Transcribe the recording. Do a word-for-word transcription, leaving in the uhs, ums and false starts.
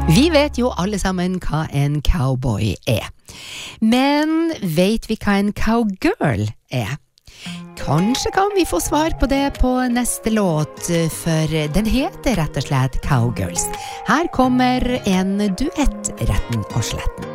Vi vet jo alle sammen hva en cowboy er. Men vet vi hva en cowgirl er? Kanskje kan vi få svar på det på neste låt, for den heter rett og slett Cowgirls. Her kommer en duett, retten og sletten.